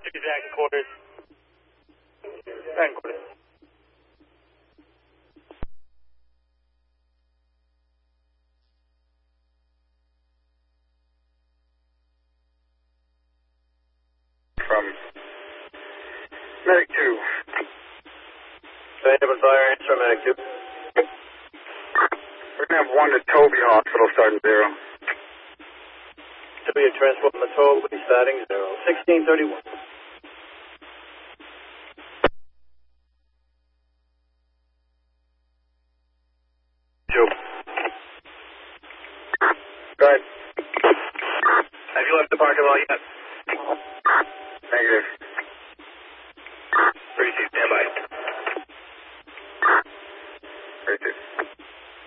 Back in quarters. Back in quarters. From Medic 2. Band up and fire, answer Medic 2. We're going to have one to Toby Hospital starting 0. To be a transport from the Toby starting 0. 1631. Go ahead. Have you left the parking lot yet?